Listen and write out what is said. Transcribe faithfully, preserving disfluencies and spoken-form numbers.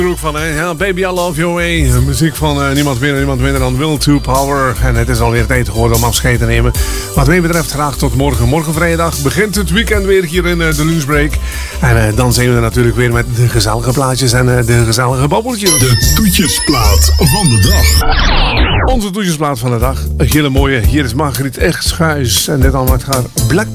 Ook van hè? Ja, Baby I Love Your Way. Muziek van uh, niemand meer en niemand minder dan Will to Power. En het is alweer tijd geworden om afscheid te nemen. Wat mij betreft graag tot morgen. Morgen vrijdag begint het weekend weer hier in uh, de lunchbreak. En uh, dan zijn we er natuurlijk weer met de gezellige plaatjes en uh, de gezellige babbeltjes. De toetjesplaat van de dag. Onze toetjesplaat van de dag. Een hele mooie. Hier is Margriet Echtschuis. En dit allemaal gaat Black